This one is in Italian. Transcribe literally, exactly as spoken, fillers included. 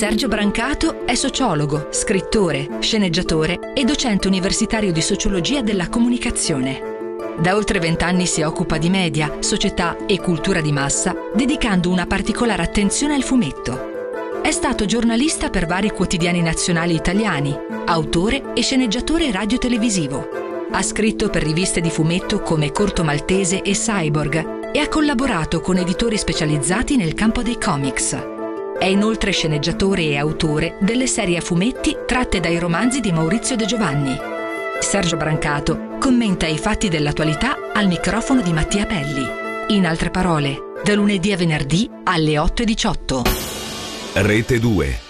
Sergio Brancato è sociologo, scrittore, sceneggiatore e docente universitario di sociologia della comunicazione. Da oltre vent'anni si occupa di media, società e cultura di massa, dedicando una particolare attenzione al fumetto. È stato giornalista per vari quotidiani nazionali italiani, autore e sceneggiatore radio-televisivo. Ha scritto per riviste di fumetto come Corto Maltese e Cyborg e ha collaborato con editori specializzati nel campo dei comics. È inoltre sceneggiatore e autore delle serie a fumetti tratte dai romanzi di Maurizio De Giovanni. Sergio Brancato commenta i fatti dell'attualità al microfono di Mattia Pelli. In altre parole, da lunedì a venerdì alle otto e diciotto. Rete due.